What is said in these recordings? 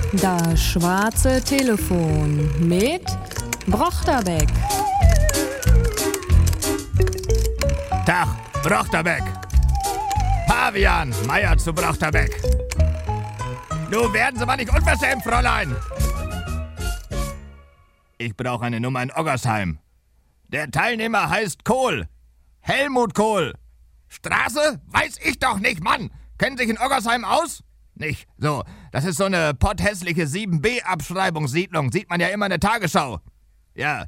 Das schwarze Telefon mit Brochterbeck. Tag, Brochterbeck. Pavian, Meier zu Brochterbeck. Nu werden Sie mal nicht unverschämt, Fräulein. Ich brauche eine Nummer in Oggersheim. Der Teilnehmer heißt Kohl. Helmut Kohl. Straße? Weiß ich doch nicht, Mann. Kennen Sie sich in Oggersheim aus? Nicht. So, das ist so eine potthässliche 7b-Abschreibungssiedlung. Sieht man ja immer in der Tagesschau. Ja.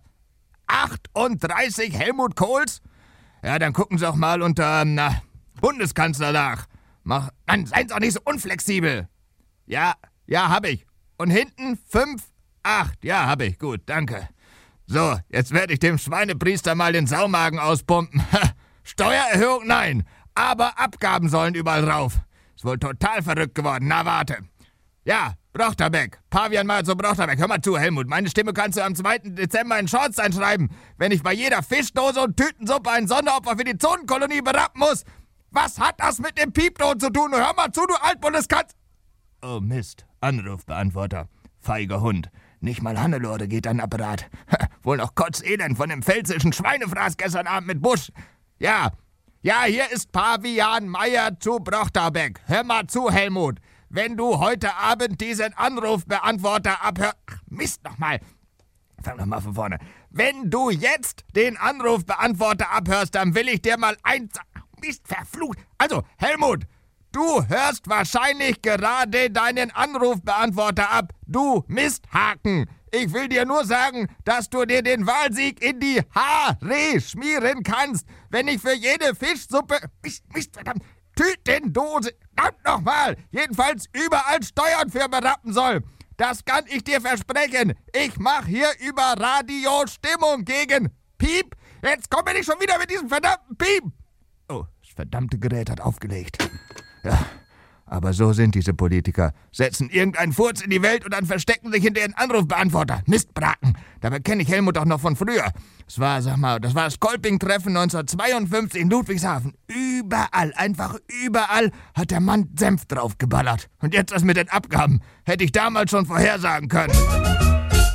38 Helmut Kohls? Ja, dann gucken Sie auch mal unter, Bundeskanzler nach. Nein, seien Sie auch nicht so unflexibel. Ja, hab ich. Und hinten 5, 8. Ja, hab ich. Gut, danke. So, jetzt werde ich dem Schweinepriester mal den Saumagen auspumpen. Steuererhöhung nein, aber Abgaben sollen überall rauf. Ist wohl total verrückt geworden. Na, warte. Ja, Brochterbeck. Pavian mal zu Brochterbeck. Hör mal zu, Helmut. Meine Stimme kannst du am 2. Dezember in Shorts einschreiben, wenn ich bei jeder Fischdose und Tütensuppe ein Sonderopfer für die Zonenkolonie berappen muss. Was hat das mit dem Piepton zu tun? Hör mal zu, du Altbundeskanzler. Oh Mist. Anrufbeantworter. Feiger Hund. Nicht mal Hannelore geht an Apparat. Wohl noch kotzelend von dem pfälzischen Schweinefraß gestern Abend mit Busch. Ja, hier ist Pavian Meier zu Brochterbeck. Hör mal zu, Helmut. Wenn du heute Abend diesen Anrufbeantworter abhörst... Ach, Mist nochmal. Fang noch mal von vorne. Wenn du jetzt den Anrufbeantworter abhörst, dann will ich dir mal eins... Mist, verflucht. Also, Helmut, du hörst wahrscheinlich gerade deinen Anrufbeantworter ab. Du Misthaken. Ich will dir nur sagen, dass du dir den Wahlsieg in die Haare schmieren kannst, wenn ich für jede Fischsuppe... Mist, verdammt, Tütendose... Verdammt nochmal! Jedenfalls überall Steuern für berappen soll. Das kann ich dir versprechen. Ich mache hier über Radio Stimmung gegen Piep. Jetzt komm mir nicht schon wieder mit diesem verdammten Piep. Oh, das verdammte Gerät hat aufgelegt. Ja, aber so sind diese Politiker. Setzen irgendeinen Furz in die Welt und dann verstecken sich hinter ihren Anrufbeantworter. Mistbraten. Dabei kenne ich Helmut auch noch von früher. Das war das Kolping-Treffen 1952 in Ludwigshafen. Überall, einfach überall hat der Mann Senf draufgeballert. Und jetzt das mit den Abgaben. Hätte ich damals schon vorhersagen können.